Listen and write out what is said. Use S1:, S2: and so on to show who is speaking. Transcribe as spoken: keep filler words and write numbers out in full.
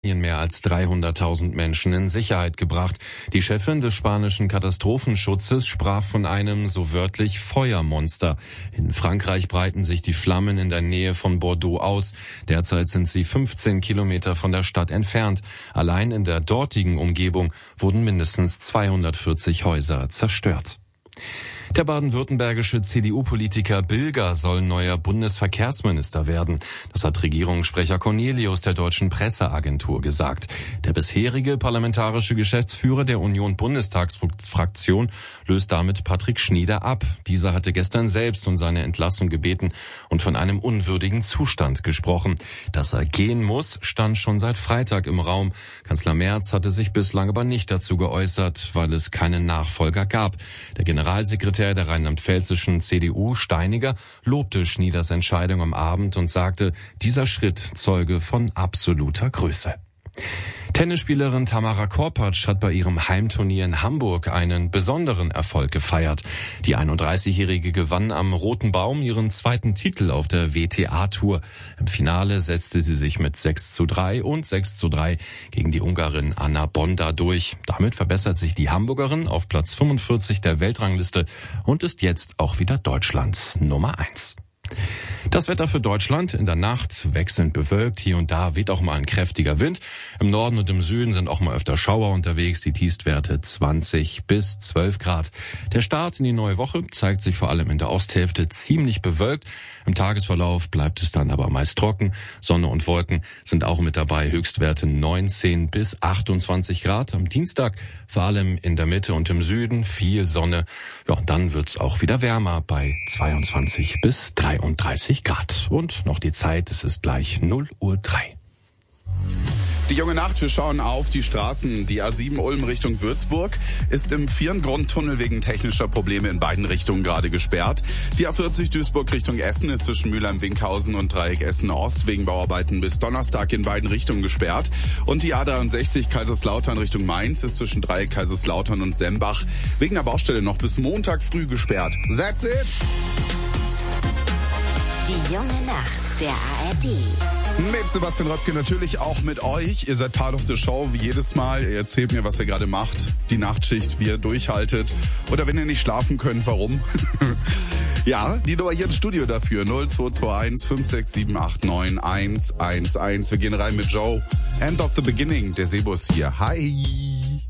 S1: mehr als dreihunderttausend Menschen in Sicherheit gebracht. Die Chefin des spanischen Katastrophenschutzes sprach von einem so wörtlich Feuermonster. In Frankreich breiten sich die Flammen in der Nähe von Bordeaux aus. Derzeit sind sie fünfzehn Kilometer von der Stadt entfernt. Allein in der dortigen Umgebung wurden mindestens zweihundertvierzig Häuser zerstört. Der baden-württembergische C D U-Politiker Bilger soll neuer Bundesverkehrsminister werden. Das hat Regierungssprecher Cornelius der Deutschen Presseagentur gesagt. Der bisherige parlamentarische Geschäftsführer der Union-Bundestagsfraktion löst damit Patrick Schnieder ab. Dieser hatte gestern selbst um seine Entlassung gebeten und von einem unwürdigen Zustand gesprochen. Dass er gehen muss, stand schon seit Freitag im Raum. Kanzler Merz hatte sich bislang aber nicht dazu geäußert, weil es keinen Nachfolger gab. Der Generalsekretär der rheinland-pfälzischen C D U, Steiniger, lobte Schnieders Entscheidung am Abend und sagte, dieser Schritt zeuge von absoluter Größe. Tennisspielerin Tamara Korpatsch hat bei ihrem Heimturnier in Hamburg einen besonderen Erfolg gefeiert. Die einunddreißigjährige gewann am Roten Baum ihren zweiten Titel auf der W T A-Tour. Im Finale setzte sie sich mit sechs zu drei und sechs zu drei gegen die Ungarin Anna Bonda durch. Damit verbessert sich die Hamburgerin auf Platz fünfundvierzig der Weltrangliste und ist jetzt auch wieder Deutschlands Nummer eins. Das Wetter für Deutschland: in der Nacht wechselnd bewölkt, hier und da weht auch mal ein kräftiger Wind. Im Norden und im Süden sind auch mal öfter Schauer unterwegs, die Tiefstwerte zwanzig bis zwölf Grad. Der Start in die neue Woche zeigt sich vor allem in der Osthälfte ziemlich bewölkt. Im Tagesverlauf bleibt es dann aber meist trocken. Sonne und Wolken sind auch mit dabei, Höchstwerte neunzehn bis achtundzwanzig Grad. Am Dienstag vor allem in der Mitte und im Süden viel Sonne. Ja, und dann wird's auch wieder wärmer bei zweiundzwanzig bis dreiunddreißig Grad. Und noch die Zeit, es ist gleich null Uhr drei.
S2: Die junge Nacht, wir schauen auf die Straßen. Die A sieben Ulm Richtung Würzburg ist im Vieren-Grund-Tunnel wegen technischer Probleme in beiden Richtungen gerade gesperrt. Die A vierzig Duisburg Richtung Essen ist zwischen Mülheim-Winkhausen und Dreieck Essen-Ost wegen Bauarbeiten bis Donnerstag in beiden Richtungen gesperrt. Und die A dreiundsechzig Kaiserslautern Richtung Mainz ist zwischen Dreieck Kaiserslautern und Sembach wegen der Baustelle noch bis Montag früh gesperrt. That's it!
S3: Die junge Nacht der A R D.
S2: Mit Sebastian Röpke, natürlich auch mit euch. Ihr seid Part of the Show, wie jedes Mal. Ihr erzählt mir, was ihr gerade macht. Die Nachtschicht, wie ihr durchhaltet. Oder wenn ihr nicht schlafen könnt, warum? Ja, die Nummer hier im Studio dafür. null zwei zwei eins fünf sechs sieben acht neun eins eins eins. Wir gehen rein mit Joe. End of the Beginning, der Sebus hier. Hi.